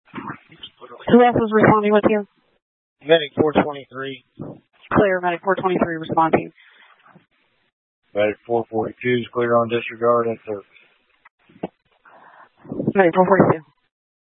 Who else is responding with you? Medic 423. Clear, Medic 423 responding. Medic 442 is clear on disregard and service. Medic 442.